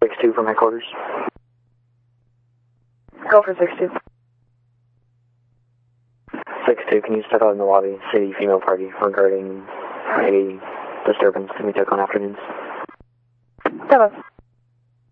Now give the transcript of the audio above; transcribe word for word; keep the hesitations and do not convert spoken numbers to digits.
six two from headquarters. Go for six two. six two, can you step out in the lobby, city female party, regarding a disturbance that we took on afternoons? Step up.